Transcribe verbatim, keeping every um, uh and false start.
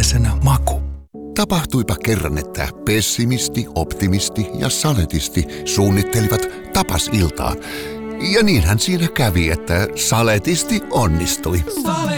elämässä maku. Tapahtuipa kerran, että pessimisti, optimisti ja saletisti suunnittelivat tapasiltaa. Ja niinhän siinä kävi, että saletisti onnistui.